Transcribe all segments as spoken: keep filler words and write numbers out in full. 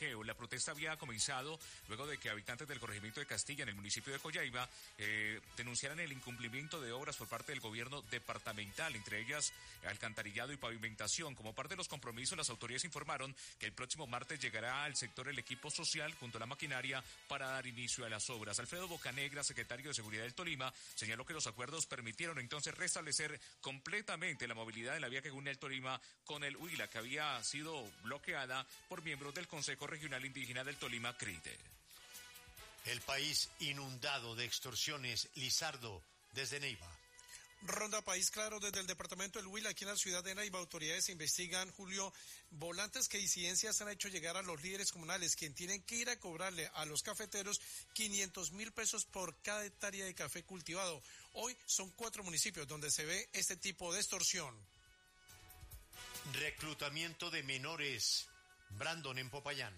bloqueo. La protesta había comenzado luego de que habitantes del corregimiento de Castilla, en el municipio de Coyhaiba, eh, denunciaran el incumplimiento de obras por parte del gobierno departamental, entre ellas alcantarillado y pavimentación. Como parte de los compromisos, las autoridades informaron que el próximo martes llegará al sector el equipo social junto a la maquinaria para dar inicio a las obras. Alfredo Bocanegra, secretario de Seguridad del Tolima, señaló que los acuerdos permitieron entonces restablecer completamente la movilidad de la vía que une el Tolima con el Huila, que había sido bloqueada por miembros del Consejo Regional Indígena del Tolima, CRIDE. El país inundado de extorsiones. Lizardo, desde Neiva. Ronda País Claro desde el departamento del Huila, aquí en la ciudad de Neiva. Autoridades investigan, Julio, volantes que incidencias han hecho llegar a los líderes comunales, quien tienen que ir a cobrarle a los cafeteros quinientos mil pesos por cada hectárea de café cultivado. Hoy son cuatro municipios donde se ve este tipo de extorsión. Reclutamiento de menores. Brandon, en Popayán.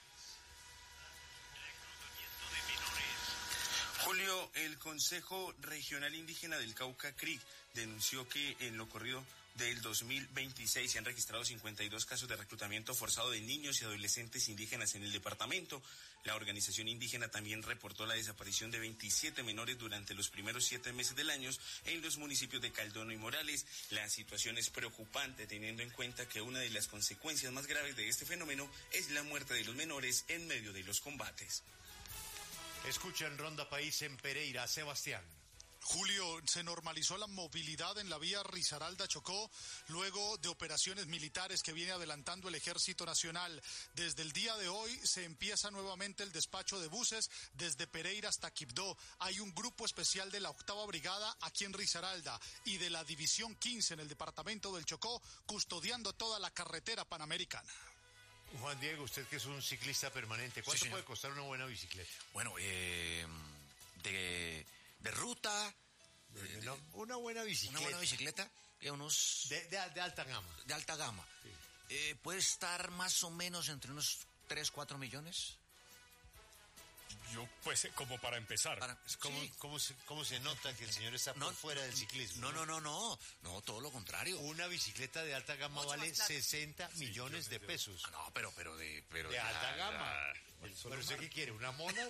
Julio, el Consejo Regional Indígena del Cauca, C R I, denunció que en lo corrido del dos mil veintiséis se han registrado cincuenta y dos casos de reclutamiento forzado de niños y adolescentes indígenas en el departamento. La organización indígena también reportó la desaparición de veintisiete menores durante los primeros siete meses del año en los municipios de Caldono y Morales. La situación es preocupante teniendo en cuenta que una de las consecuencias más graves de este fenómeno es la muerte de los menores en medio de los combates. Escuchan Ronda País en Pereira. Sebastián. Julio, se normalizó la movilidad en la vía Risaralda-Chocó luego de operaciones militares que viene adelantando el Ejército Nacional. Desde el día de hoy se empieza nuevamente el despacho de buses desde Pereira hasta Quibdó. Hay un grupo especial de la octava Brigada aquí en Risaralda y de la División quince en el departamento del Chocó custodiando toda la carretera panamericana. Juan Diego, usted que es un ciclista permanente, ¿cuánto sí, puede costar una buena bicicleta? Bueno, eh, de, de ruta... De, de, no, una buena bicicleta. Una buena bicicleta, eh, unos... De, de, de alta gama. De alta gama. Sí. Eh, puede estar más o menos entre unos tres, cuatro millones. Yo, pues, como para empezar. Para, ¿Cómo, sí. cómo, se, ¿Cómo se nota que el señor está no, por fuera del ciclismo? No, no, no, no, no, todo lo contrario. Una bicicleta de alta gama Mucho vale sesenta sí, millones de pesos. Ah, no, pero, pero de... Pero de ya, alta gama. Ya, bueno, ¿pero usted qué quiere, una mona?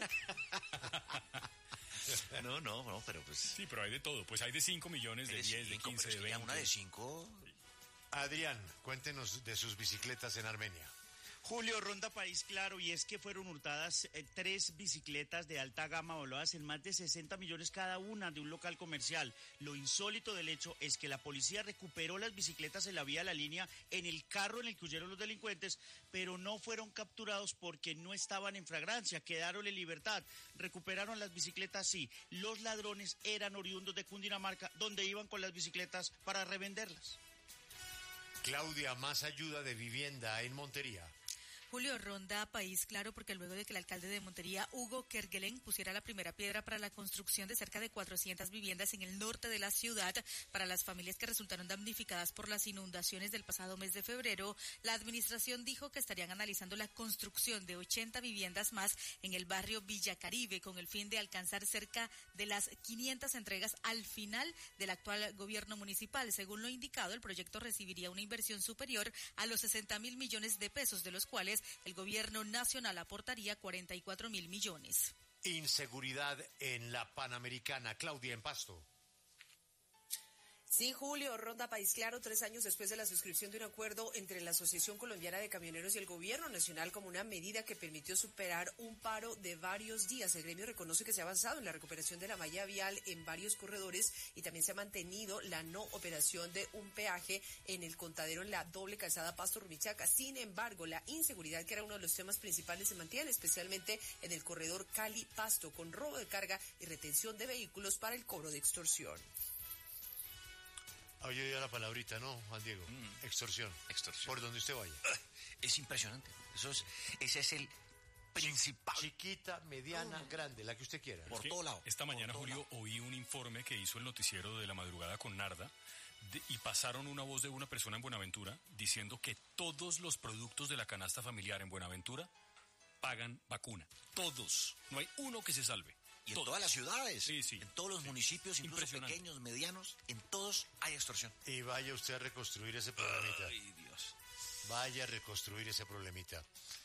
No, no, no, pero pues... Sí, pero hay de todo, pues hay de cinco millones, de diez, de quince, de veinte. Una de cinco... Sí. Adrián, cuéntenos de sus bicicletas en Armenia. Julio, Ronda País Claro, y es que fueron hurtadas eh, tres bicicletas de alta gama valuadas en más de sesenta millones cada una de un local comercial. Lo insólito del hecho es que la policía recuperó las bicicletas en la vía de la línea en el carro en el que huyeron los delincuentes, pero no fueron capturados porque no estaban en flagrancia, quedaron en libertad. Recuperaron las bicicletas, sí. Los ladrones eran oriundos de Cundinamarca, donde iban con las bicicletas para revenderlas. Claudia, más ayuda de vivienda en Montería. Julio, Ronda País Claro, porque luego de que el alcalde de Montería, Hugo Kerguelen, pusiera la primera piedra para la construcción de cerca de cuatrocientas viviendas en el norte de la ciudad para las familias que resultaron damnificadas por las inundaciones del pasado mes de febrero, la administración dijo que estarían analizando la construcción de ochenta viviendas más en el barrio Villa Caribe con el fin de alcanzar cerca de las quinientas entregas al final del actual gobierno municipal. Según lo indicado, el proyecto recibiría una inversión superior a los sesenta mil millones de pesos, de los cuales el gobierno nacional aportaría cuarenta y cuatro mil millones. Inseguridad en la Panamericana. Claudia, en Pasto. Sí, Julio, Ronda País Claro, tres años después de la suscripción de un acuerdo entre la Asociación Colombiana de Camioneros y el Gobierno Nacional como una medida que permitió superar un paro de varios días. El gremio reconoce que se ha avanzado en la recuperación de la malla vial en varios corredores y también se ha mantenido la no operación de un peaje en el contadero en la doble calzada Pasto-Rumichaca. Sin embargo, la inseguridad, que era uno de los temas principales, se mantiene especialmente en el corredor Cali-Pasto, con robo de carga y retención de vehículos para el cobro de extorsión. Oye, ya la palabrita, ¿no, Juan Diego? Mm. Extorsión. Extorsión. Por donde usted vaya. Es impresionante. Eso es, ese es el principal. Chiquita, mediana, oh. grande, la que usted quiera. Por todo lado. Esta mañana, Julio, lado. oí un informe que hizo el noticiero de la madrugada con Narda de, y pasaron una voz de una persona en Buenaventura diciendo que todos los productos de la canasta familiar en Buenaventura pagan vacuna. Todos. No hay uno que se salve. Y en todos. todas las ciudades, sí, sí. en todos los sí. municipios, incluso pequeños, medianos, en todos hay extorsión. Y vaya usted a reconstruir ese problemita. Ay, Dios. Vaya a reconstruir ese problemita.